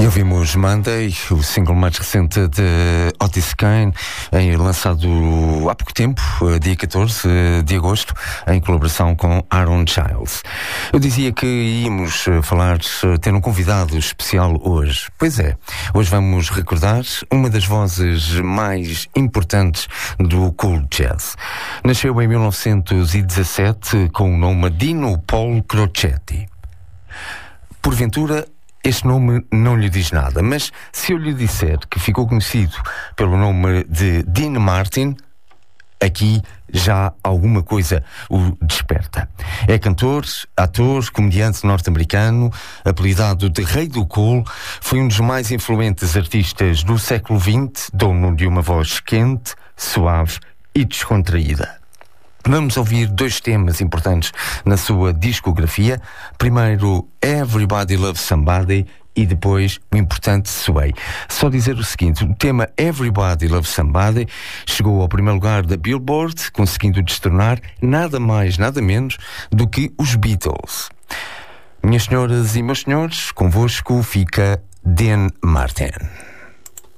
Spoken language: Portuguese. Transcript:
E ouvimos Monday, o single mais recente de Otis Kane, lançado há pouco tempo, dia 14 de agosto, em colaboração com Aaron Childs. Eu dizia que íamos ter um convidado especial hoje. Pois é, hoje vamos recordar uma das vozes mais importantes do cool jazz. Nasceu em 1917 com o nome Dino Paul Crocetti. Porventura, este nome não lhe diz nada, mas se eu lhe disser que ficou conhecido pelo nome de Dean Martin, aqui já alguma coisa o desperta. É cantor, ator, comediante norte-americano, apelidado de Rei do Cool, foi um dos mais influentes artistas do século XX, dono de uma voz quente, suave e descontraída. Vamos ouvir dois temas importantes na sua discografia. Primeiro, Everybody Loves Somebody, e depois o importante Sway. Só dizer o seguinte: o tema Everybody Loves Somebody chegou ao primeiro lugar da Billboard, conseguindo destronar nada mais, nada menos do que os Beatles. Minhas senhoras e meus senhores, convosco fica Dean Martin.